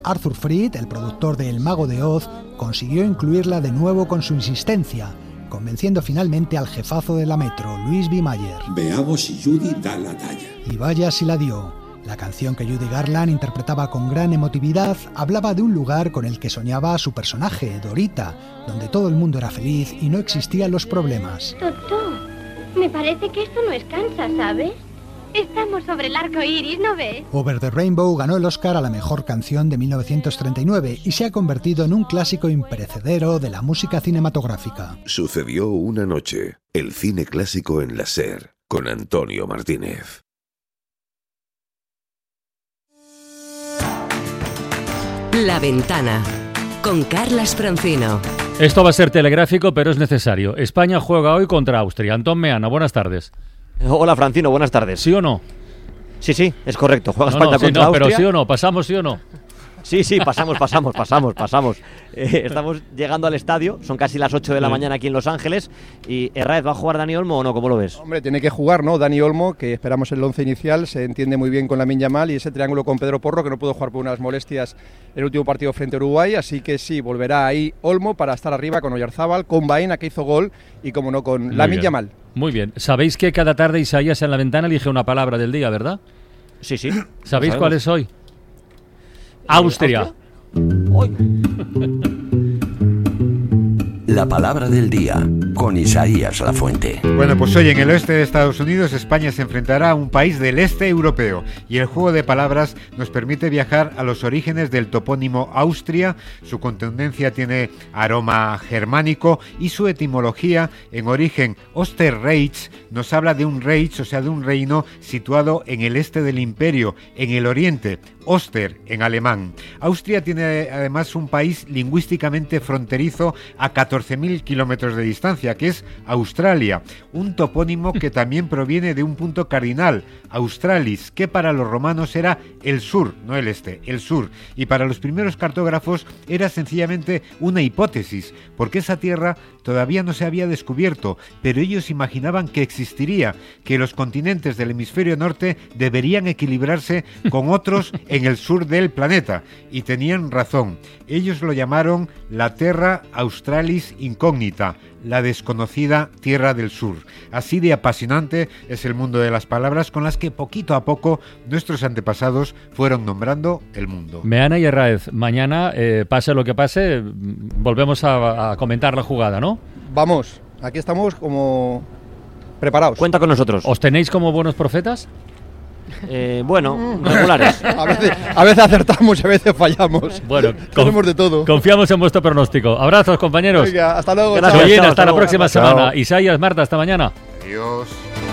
Arthur Freed, el productor de El Mago de Oz, consiguió incluirla de nuevo con su insistencia, convenciendo finalmente al jefazo de la Metro, Louis B. Mayer. Veamos si Judy da la talla. Y vaya si la dio. La canción que Judy Garland interpretaba con gran emotividad hablaba de un lugar con el que soñaba su personaje, Dorita, donde todo el mundo era feliz y no existían los problemas. Doctor, me parece que esto no es Kansas, ¿sabes? Estamos sobre el arco iris, ¿no ves? Over the Rainbow ganó el Oscar a la mejor canción de 1939 y se ha convertido en un clásico imperecedero de la música cinematográfica. Sucedió una noche, el cine clásico en la SER, con Antonio Martínez. La Ventana, con Carlas Francino. Esto va a ser telegráfico, pero es necesario. España juega hoy contra Austria. Antón Meana, buenas tardes. Hola Francino, buenas tardes. ¿Sí o no? Sí, es correcto. Juega España contra Austria. Pero sí o no, pasamos sí o no. Sí, pasamos. Estamos llegando al estadio, son casi las 8 de la mañana aquí en Los Ángeles. Y Herráez, ¿va a jugar Dani Olmo o no? ¿Cómo lo ves? Hombre, tiene que jugar, ¿no? Dani Olmo, que esperamos en el 11 inicial, se entiende muy bien con Lamine Yamal, y ese triángulo con Pedro Porro, que no pudo jugar por unas molestias el último partido frente a Uruguay, así que sí, volverá ahí Olmo para estar arriba con Oyarzábal, con Baena, que hizo gol, y como no, con Lamine Yamal. Muy bien. Sabéis que cada tarde Isaías en La Ventana elige una palabra del día, ¿verdad? Sí. ¿Sabéis cuál es hoy? Austria. Hoy. La palabra del día, con Isaías Lafuente. Bueno, pues hoy en el oeste de Estados Unidos, España se enfrentará a un país del este europeo, y el juego de palabras nos permite viajar a los orígenes del topónimo Austria. Su contundencia tiene aroma germánico y su etimología, en origen Osterreich, nos habla de un Reich, o sea, de un reino situado en el este del imperio, en el oriente, Oster en alemán. Austria tiene además un país lingüísticamente fronterizo a 14.000 kilómetros de distancia, que es Australia, un topónimo que también proviene de un punto cardinal, Australis, que para los romanos era el sur, no el este, el sur, y para los primeros cartógrafos era sencillamente una hipótesis, porque esa tierra todavía no se había descubierto, pero ellos imaginaban que existiría, que los continentes del hemisferio norte deberían equilibrarse con otros en el sur del planeta, y tenían razón. Ellos lo llamaron la Terra Australis Incógnita, la desconocida Tierra del Sur. Así de apasionante es el mundo de las palabras con las que poquito a poco nuestros antepasados fueron nombrando el mundo. Meana y Herráez, mañana, pase lo que pase, volvemos a comentar la jugada, ¿no? Vamos, aquí estamos como preparados. Cuenta con nosotros. ¿Os tenéis como buenos profetas? Bueno, regulares. A veces acertamos y a veces fallamos. Bueno, tenemos de todo. Confiamos en vuestro pronóstico. Abrazos, compañeros. Venga, hasta luego. Gracias, hasta la próxima semana. Chao. Isaías, Marta, hasta mañana. Adiós.